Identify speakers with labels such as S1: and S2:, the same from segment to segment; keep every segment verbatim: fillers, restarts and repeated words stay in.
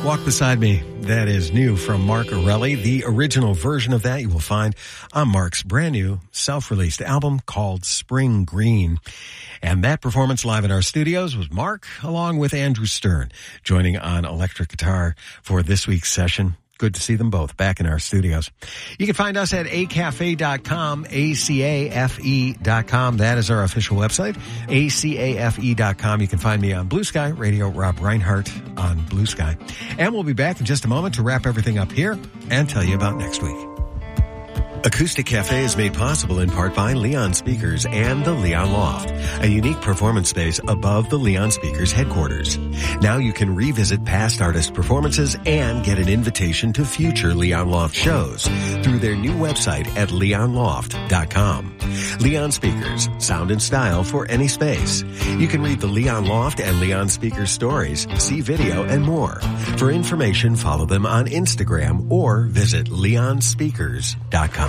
S1: Walk Beside Me. That is new from Mark Orelli. The original version of that you will find on Mark's brand new self-released album called Spring Green. And that performance live in our studios was Mark along with Andrew Stern joining on electric guitar for this week's session. Good to see them both back in our studios. You can find us at a cafe dot com, A C A F E dot com. That is our official website, A C A F E dot com. You can find me on Blue Sky Radio, Rob Reinhardt on Blue Sky. And we'll be back in just a moment to wrap everything up here and tell you about next week. Acoustic Cafe is made possible in part by Leon Speakers and the Leon Loft, a unique performance space above the Leon Speakers headquarters. Now you can revisit past artist performances and get an invitation to future Leon Loft shows through their new website at leon loft dot com. Leon Speakers, sound and style for any space. You can read the Leon Loft and Leon Speakers stories, see video, and more. For information, follow them on Instagram or visit leon speakers dot com.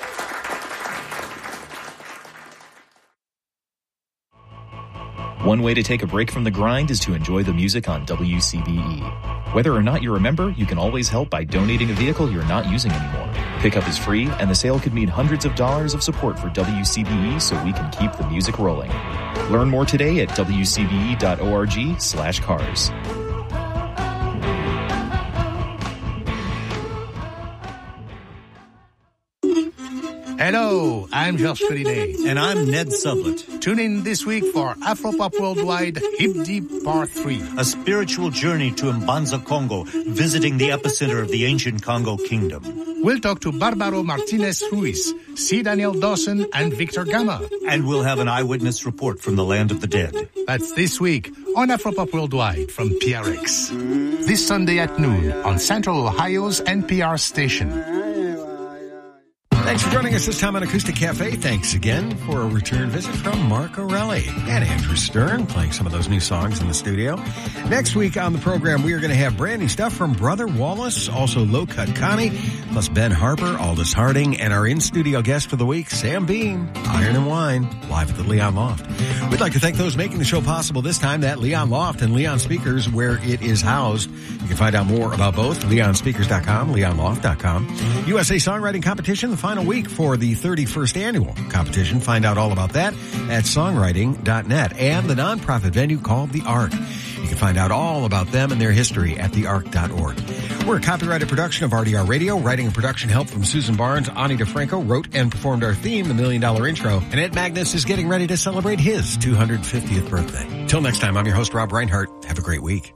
S2: One way to take a break from the grind is to enjoy the music on W C B E. Whether or not you're a member, you can always help by donating a vehicle you're not using anymore. Pickup is free, and the sale could mean hundreds of dollars of support for W C B E so we can keep the music rolling. Learn more today at w c b e dot org slash cars.
S3: Hello, I'm Georges Felinet.
S4: And I'm Ned Sublett.
S3: Tune in this week for Afropop Worldwide Hip Deep Part three.
S4: A spiritual journey to Mbanza, Congo, visiting the epicenter of the ancient Congo Kingdom.
S3: We'll talk to Barbaro Martinez Ruiz, C. Daniel Dawson, and Victor Gama.
S4: And we'll have an eyewitness report from the land of the dead.
S3: That's this week on Afropop Worldwide from P R X. This Sunday at noon on Central Ohio's N P R station.
S1: Thanks for joining us this time on Acoustic Cafe. Thanks again for a return visit from Mark Orelli and Andrew Stern playing some of those new songs in the studio. Next week on the program, we are going to have brand new stuff from Brother Wallace, also Low Cut Connie, plus Ben Harper, Aldous Harding, and our in-studio guest for the week, Sam Bean, Iron and Wine, live at the Leon Loft. We'd like to thank those making the show possible this time, that Leon Loft and Leon Speakers, where it is housed. You can find out more about both, leon speakers dot com, leon loft dot com. U S A Songwriting Competition, the final week for the thirty-first annual competition. Find out all about that at songwriting dot net, and the nonprofit venue called The Ark. You can find out all about them and their history at the ark dot org. We're a copyrighted production of R D R Radio. Writing and production help from Susan Barnes. Ani DeFranco wrote and performed our theme, The Million Dollar Intro. And Ed Magnus is getting ready to celebrate his two hundred fiftieth birthday. Till next time, I'm your host, Rob Reinhardt. Have a great week.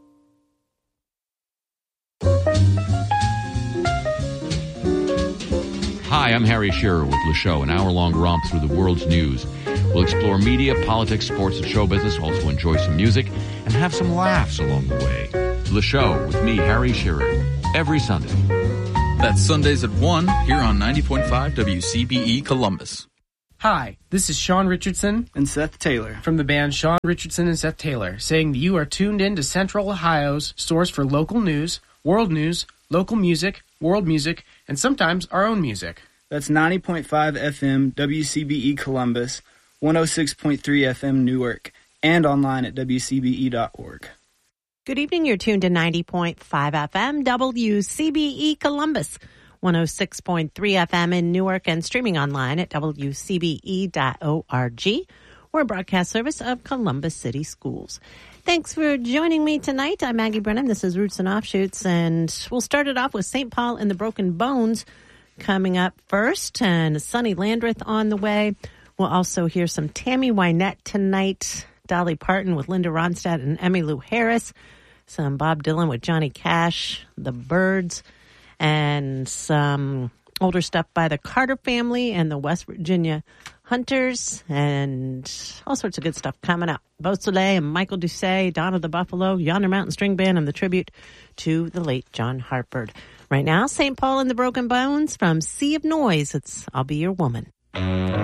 S5: Hi, I'm Harry Shearer with Le Show, an hour-long romp through the world's news. We'll explore media, politics, sports, and show business, also enjoy some music, and have some laughs along the way. Le Show with me, Harry Shearer, every Sunday.
S6: That's Sundays at one here on ninety point five W C B E Columbus.
S7: Hi, this is Sean Richardson
S8: and Seth Taylor
S7: from the band Sean Richardson and Seth Taylor, saying that you are tuned in to Central Ohio's source for local news, world news, local music, world music, and sometimes our own music.
S8: That's ninety point five F M W C B E Columbus, one oh six point three F M Newark, and online at w c b e dot org.
S9: Good evening. You're tuned to ninety point five F M W C B E Columbus, one oh six point three F M in Newark, and streaming online at w c b e dot org. We're a broadcast service of Columbus City Schools. Thanks for joining me tonight. I'm Maggie Brennan. This is Roots and Offshoots, and we'll start it off with Saint Paul and the Broken Bones coming up first, and Sonny Landreth on the way. We'll also hear some Tammy Wynette tonight, Dolly Parton with Linda Ronstadt and Emmylou Harris, some Bob Dylan with Johnny Cash, the Byrds, and some older stuff by the Carter family and the West Virginia Hunters, and all sorts of good stuff coming up. Beau Soleil and Michael Doucet, Donna the Buffalo, Yonder Mountain String Band, and the tribute to the late John Hartford. Right now, Saint Paul and the Broken Bones from Sea of Noise. It's I'll Be Your Woman.